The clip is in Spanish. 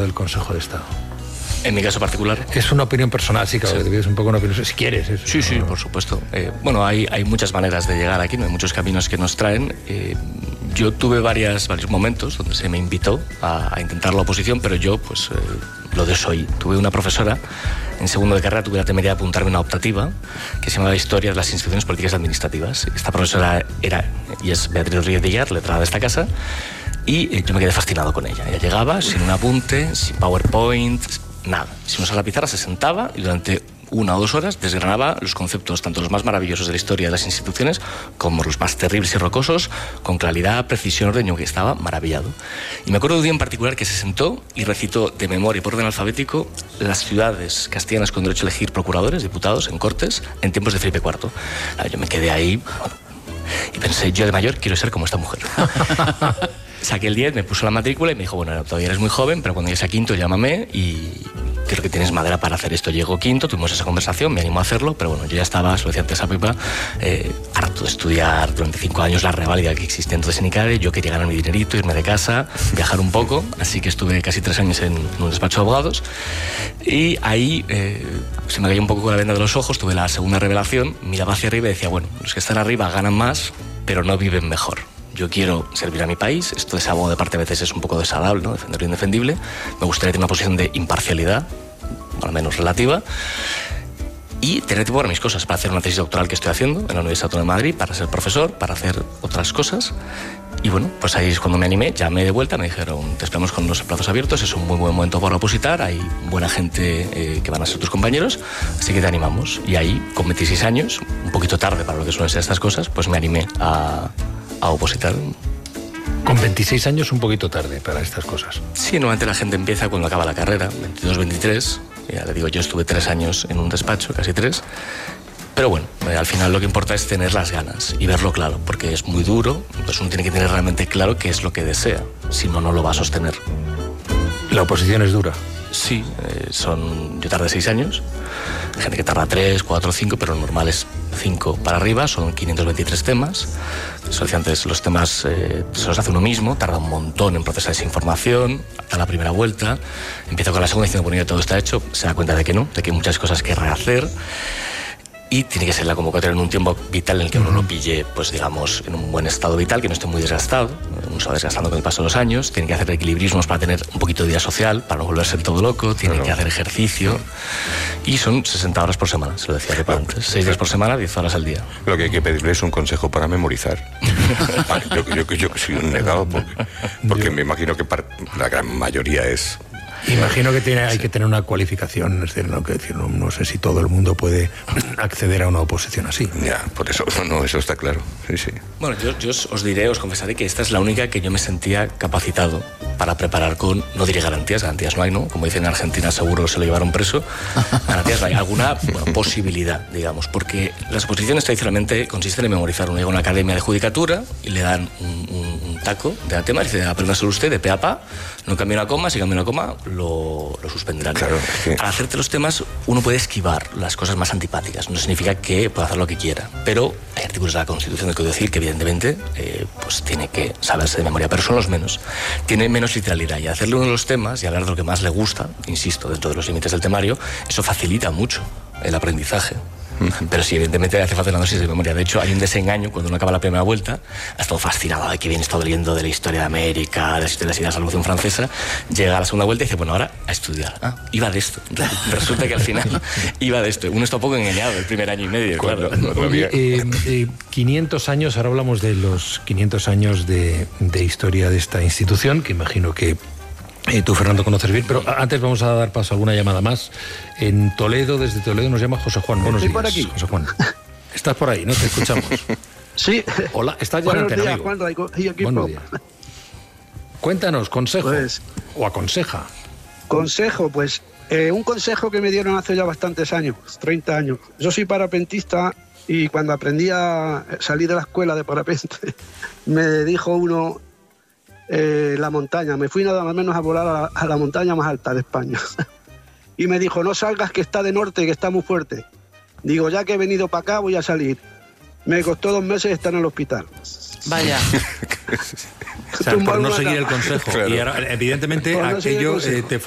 del Consejo de Estado? En mi caso particular. Es una opinión personal, sí, claro, sí. Es un poco una opinión, si quieres. Eso, sí, sí, por supuesto. Bueno, hay muchas maneras de llegar aquí, ¿no? Hay muchos caminos que nos traen. Yo tuve varios momentos donde se me invitó a intentar la oposición, pero yo, pues, lo desoí. Tuve una profesora, en segundo de carrera tuve la temeridad de apuntarme a una optativa que se llamaba Historia de las Instituciones Políticas Administrativas. Esta profesora era y es Beatriz Rodríguez Villar, letrada de esta casa, y yo me quedé fascinado con ella. Ella llegaba sin un apunte, sin PowerPoint, nada. Si uno a la pizarra se sentaba y durante 1 o 2 horas desgranaba los conceptos, tanto los más maravillosos de la historia de las instituciones como los más terribles y rocosos, con claridad, precisión, orden. Yo que estaba maravillado. Y me acuerdo de un día en particular que se sentó y recitó de memoria y por orden alfabético las ciudades castellanas con derecho a elegir procuradores, diputados en Cortes en tiempos de Felipe IV. Yo me quedé ahí y pensé, yo de mayor quiero ser como esta mujer. Saqué el 10, me puso la matrícula y me dijo, bueno, todavía eres muy joven, pero cuando llegues a quinto llámame y creo que tienes madera para hacer esto. Llego quinto, tuvimos esa conversación, me animó a hacerlo, pero bueno, yo ya estaba, se lo decía antes a Pepa, harto de estudiar durante 5 años la reválida que existía entonces en ICADE. Yo quería ganar mi dinerito, irme de casa, viajar un poco, así que estuve casi 3 años en un despacho de abogados y ahí se me cayó un poco con la venda de los ojos, tuve la segunda revelación, miraba hacia arriba y decía, bueno, los que están arriba ganan más, pero no viven mejor. Yo quiero servir a mi país, esto de abogado de parte a veces es un poco desagradable, ¿no? Defender lo indefendible. Me gustaría tener una posición de imparcialidad, al menos relativa, y tener tiempo para mis cosas, para hacer una tesis doctoral que estoy haciendo en la Universidad Autónoma de Madrid, para ser profesor, para hacer otras cosas. Y bueno, pues ahí es cuando me animé, llamé de vuelta, me dijeron, te esperamos con los plazos abiertos, es un muy buen momento para opositar, hay buena gente que van a ser tus compañeros, así que te animamos. Y ahí, con 26 años, un poquito tarde para lo que suelen ser estas cosas, pues me animé a opositar. Con 26 años un poquito tarde para estas cosas. Sí, normalmente la gente empieza cuando acaba la carrera, 22, 23. Ya le digo, yo estuve 3 años en un despacho, casi 3. Pero bueno, al final lo que importa es tener las ganas y verlo claro, porque es muy duro, entonces uno tiene que tener realmente claro qué es lo que desea, si no, no lo va a sostener. ¿La oposición es dura? Sí, yo tardé 6 años, hay gente que tarda 3, 4, 5, pero lo normal es 5 para arriba, son 523 temas. Eso decía antes, los temas se los hace uno mismo, tarda un montón en procesar esa información, da la primera vuelta, empieza con la segunda diciendo, bueno, ya todo está hecho, se da cuenta de que no, de que hay muchas cosas que rehacer. Y tiene que ser la convocatoria en un tiempo vital en el que uno lo pille, pues digamos, en un buen estado vital, que no esté muy desgastado. Uno se va desgastando con el paso de los años. Tiene que hacer equilibrismos para tener un poquito de vida social, para no volverse todo loco. Tiene que hacer ejercicio. Y son 60 horas por semana, se lo decía que antes. 6 días por semana, 10 horas al día. Lo que hay que pedirle es un consejo para memorizar. Yo soy un negado, porque me imagino que la gran mayoría es... Imagino que hay que tener una cualificación, es decir, no sé si todo el mundo puede acceder a una oposición así. Ya, por eso, no, eso está claro. Sí, sí. Bueno, yo os confesaré que esta es la única que yo me sentía capacitado para preparar con, no diré garantías no hay, ¿no? Como dicen en Argentina, seguro se lo llevaron preso. Garantías no hay, alguna posibilidad, digamos, porque las oposiciones tradicionalmente consisten en memorizar. Uno llega a una academia de judicatura y le dan un taco de tema y dice, apréndaselo usted de pe a pa, no cambia una coma, si cambia una coma, lo suspenderán. Claro, sí. Al hacerte los temas, uno puede esquivar las cosas más antipáticas. No significa que pueda hacer lo que quiera, pero hay artículos de la Constitución del Código Civil que evidentemente pues tiene que saberse de memoria, pero son los menos. Tiene menos literalidad, y hacerle uno de los temas y hablar de lo que más le gusta, insisto, dentro de los límites del temario, eso facilita mucho el aprendizaje. Pero sí, evidentemente hace falta la dosis de memoria. De hecho, hay un desengaño cuando uno acaba la primera vuelta, ha estado fascinado de que bien estado leyendo de la historia de América, de las ideas de la Revolución Francesa, llega a la segunda vuelta y dice, bueno, ahora a estudiar. Iba de esto. Resulta que al final iba de esto. Uno está un poco engañado el primer año y medio, claro. 500 años, ahora hablamos de los 500 años de historia de esta institución, que imagino que tú, Fernando, conoces bien, pero antes vamos a dar paso a alguna llamada más. En Toledo, desde Toledo, nos llama José Juan. Buenos días. Por aquí. José Juan. Estás por ahí, ¿no? Te escuchamos. Sí. Hola, estás ya en antena, Juan Raico y equipo. Buenos días. Cuéntanos, consejo. O aconseja. Consejo, pues, un consejo que me dieron hace ya bastantes años, 30 años. Yo soy parapentista y cuando aprendí a salir de la escuela de parapente, me dijo uno... la montaña, me fui nada menos a volar a la montaña más alta de España y me dijo, no salgas que está de norte, que está muy fuerte. Digo, ya que he venido para acá voy a salir. Me costó 2 meses estar en el hospital. Vaya. O sea, por no seguir el consejo. Claro. Y ahora, evidentemente, por no aquello te